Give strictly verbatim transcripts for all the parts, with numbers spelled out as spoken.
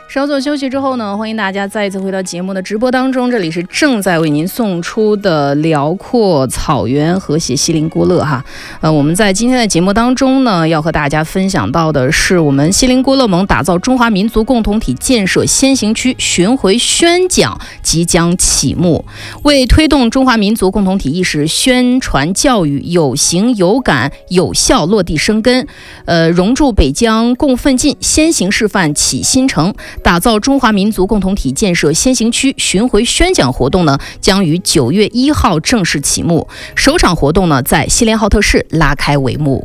稍作休息之后呢，欢迎大家再一次回到节目的直播当中。这里是正在为您送出的辽阔草原和谐西林郭勒哈。呃，我们在今天的节目当中呢，要和大家分享到的是我们西林郭勒盟打造中华民族共同体建设先行区巡回宣讲即将启幕，为推动中华民族共同体意识宣传教育有形有感有效落地生根，呃，融入北疆共奋进，先行示范启新城。打造中华民族共同体建设先行区巡回宣讲活动呢，将于九月一号正式启幕。首场活动呢，在锡林浩特市拉开帷幕。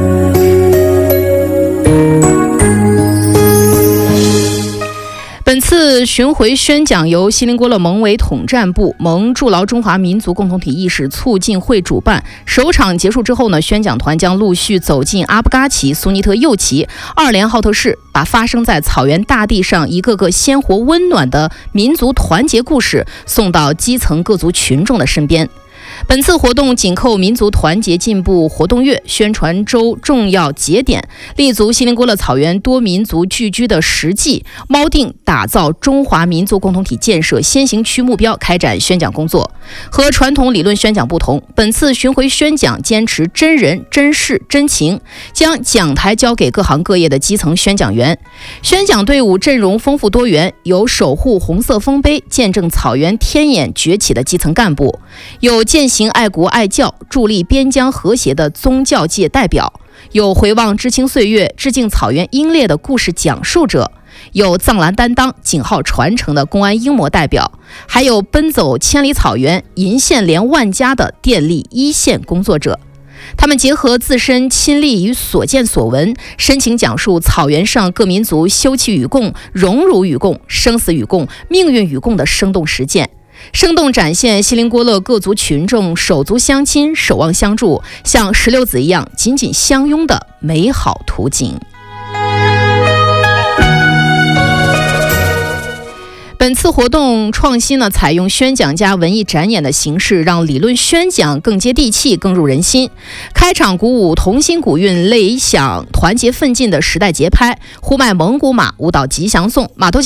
本次巡回宣讲由锡林郭勒盟委统战部、盟筑牢中华民族共同体意识促进会主办。首场结束之后呢，宣讲团将陆续走进阿布嘎旗、苏尼特右旗、二连浩特市，把发生在草原大地上一个个鲜活温暖的民族团结故事送到基层各族群众的身边。本次活动紧扣民族团结进步活动月宣传周重要节点，立足锡林郭勒草原多民族聚居的实际，锚定打造中华民族共同体建设先行区目标，开展宣讲工作。和传统理论宣讲不同，本次巡回宣讲坚持真人真事真情，将讲台交给各行各业的基层宣讲员。宣讲队伍阵容丰富多元，有守护红色丰碑见证草原天眼崛起的基层干部，有践行爱国爱教助力边疆和谐的宗教界代表，有回望知青岁月致敬草原英烈的故事讲述者，有藏蓝担当警号传承的公安英模代表，还有奔走千里草原银线连万家的电力一线工作者。他们结合自身亲历与所见所闻，深情讲述草原上各民族休戚与共、荣辱与共、生死与共、命运与共的生动实践，生动展现锡林郭勒各族群众手足相亲、守望相助，像石榴籽一样紧紧相拥的美好图景。本次活动创新呢，采用宣讲加文艺展演的形式，让理论宣讲更接地气、更入人心。开场鼓舞同心鼓韵、擂响团结奋进的时代节拍，呼麦蒙古马舞蹈吉祥颂，马头